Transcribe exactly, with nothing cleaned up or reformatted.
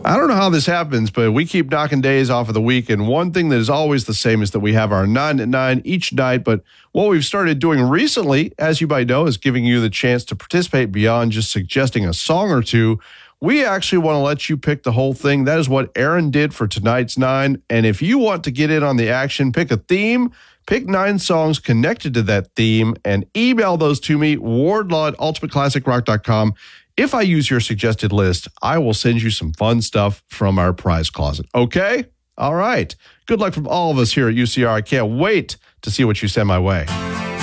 I don't know how this happens, but we keep knocking days off of the week. And one thing that is always the same is that we have our nine at nine each night. But what we've started doing recently, as you might know, is giving you the chance to participate beyond just suggesting a song or two. We actually want to let you pick the whole thing. That is what Aaron did for tonight's nine. And if you want to get in on the action, pick a theme, pick nine songs connected to that theme, and email those to me, wardlaw at ultimate classic rock dot com. If I use your suggested list, I will send you some fun stuff from our prize closet. Okay? All right. Good luck from all of us here at U C R. I can't wait to see what you send my way.